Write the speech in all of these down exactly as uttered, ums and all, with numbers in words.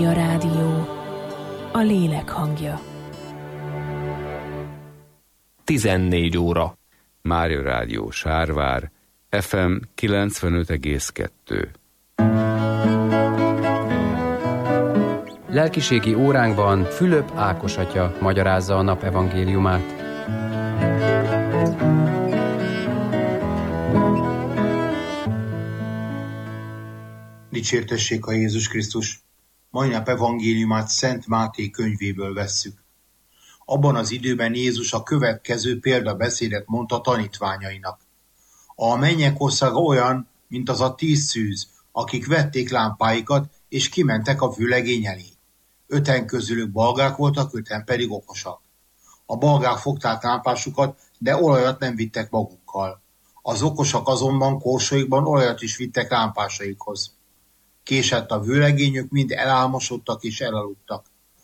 Mária Rádió, a lélek hangja. tizennégy óra. Mária Rádió Sárvár, ef em kilencvenöt egész kettő. Lelkiségi óránkban Fülöp Ákos atya magyarázza a nap evangéliumát. Dicsértessék a Jézus Krisztus! Mai nap evangéliumát Szent Máté könyvéből vesszük. Abban az időben Jézus a következő példabeszédet mondta tanítványainak. A mennyek országa olyan, mint az a tíz szűz, akik vették lámpáikat, és kimentek a vőlegény elé. Öten közülük balgák voltak, öten pedig okosak. A balgák fogták lámpásukat, de olajat nem vittek magukkal. Az okosak azonban korsóikban olajat is vittek lámpásaikhoz. Késett a vőlegényük, mind elálmosodtak és elaludtak.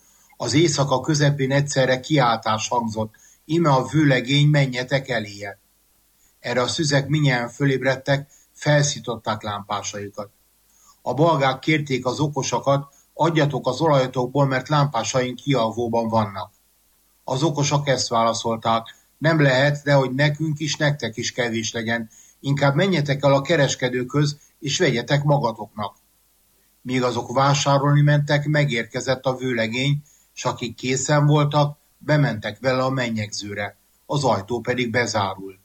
Az éjszaka közepén egyszerre kiáltás hangzott, íme a vőlegény, menjetek eléje. Erre a szüzek mindnyájan fölébredtek, felszították lámpásaikat. A balgák kérték az okosakat, adjatok az olajatokból, mert lámpásaink kialvóban vannak. Az okosak ezt válaszolták, nem lehet, de hogy nekünk is, nektek is kevés legyen, inkább menjetek el a kereskedőkhöz, és vegyetek magatoknak. Míg azok vásárolni mentek, megérkezett a vőlegény, s akik készen voltak, bementek vele a mennyegzőre, az ajtó pedig bezárult.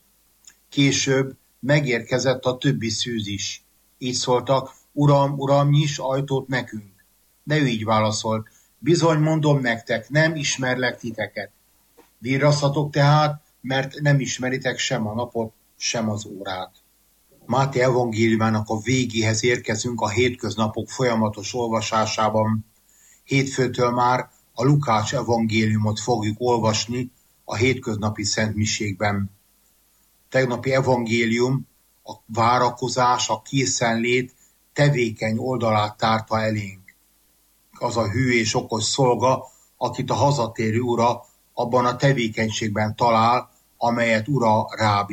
Később megérkezett a többi szűz is. Így szóltak, Uram, Uram, nyiss ajtót nekünk. De ő így válaszolt, bizony mondom nektek, nem ismerlek titeket. Virraszhatok tehát, mert nem ismeritek sem a napot, sem az órát. Máté evangéliumának a végéhez érkezünk a hétköznapok folyamatos olvasásában. Hétfőtől már a Lukács evangéliumot fogjuk olvasni a hétköznapi szentmiségben. Tegnapi evangélium a várakozás, a készenlét tevékeny oldalát tárta elénk. Az a hű és okos szolga, akit a hazatérő ura abban a tevékenységben talál, amelyet ura rábíz.